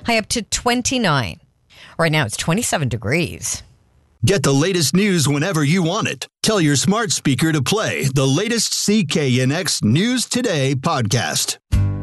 high up to 29. Right now it's 27 degrees. Get the latest news whenever you want it. Tell your smart speaker to play the latest CKNX News Today podcast.